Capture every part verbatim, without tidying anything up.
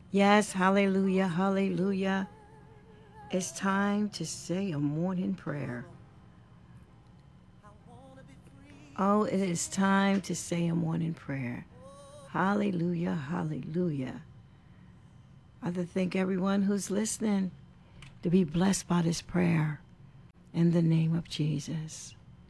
Yes, hallelujah, hallelujah. It's time to say a morning prayer. Oh, it is time to say a morning prayer. Hallelujah, hallelujah. I to thank everyone who's listening to be blessed by this prayer in the name of Jesus.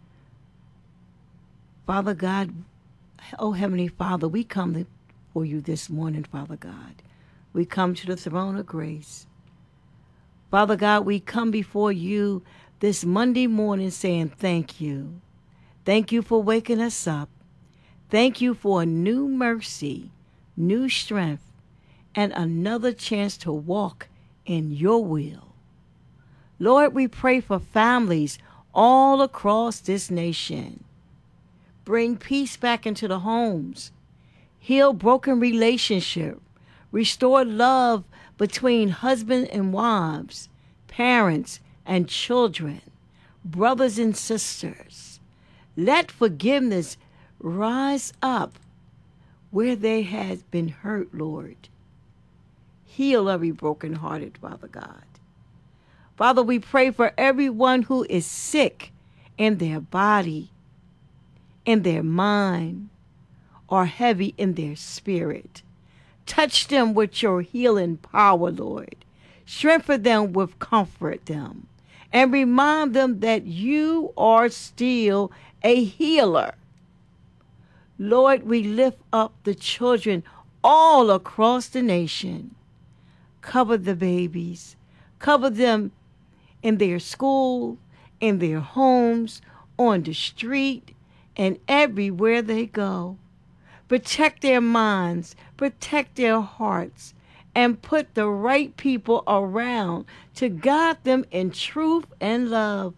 Father God, oh Heavenly Father, we come before you this morning, Father God. We come to the throne of grace. Father God, we come before you this Monday morning saying thank you. Thank you for waking us up. Thank you for a new mercy, new strength, and another chance to walk in your will. Lord, we pray for families all across this nation. Bring peace back into the homes. Heal broken relationships. Restore love between husband and wives, parents and children, brothers and sisters. Let forgiveness rise up where they have been hurt, Lord. Heal every brokenhearted, Father God. Father, we pray for everyone who is sick in their body, in their mind, or heavy in their spirit. Touch them with your healing power, Lord. Strengthen them with comfort them. And remind them that you are still a healer. Lord, we lift up the children all across the nation. Cover the babies. Cover them in their school, in their homes, on the street, and everywhere they go. Protect their minds, protect their hearts, and put the right people around to guide them in truth and love.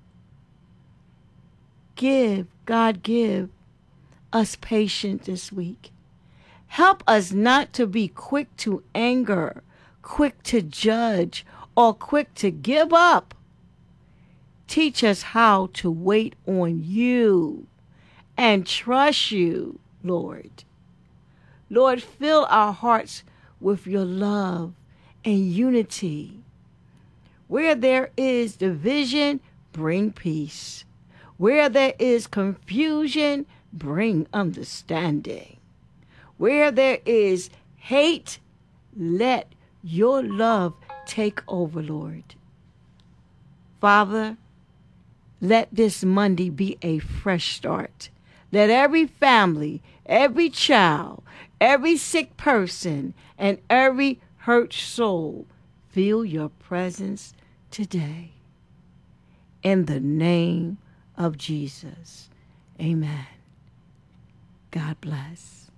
Give, God, give us patience this week. Help us not to be quick to anger, quick to judge, or quick to give up. Teach us how to wait on you and trust you, Lord. Lord, fill our hearts with your love and unity. Where there is division, bring peace. Where there is confusion, bring understanding. Where there is hate, let your love take over, Lord. Father, let this Monday be a fresh start. Let every family, every child, every sick person, and every hurt soul feel your presence today. In the name of Jesus. Amen. God bless.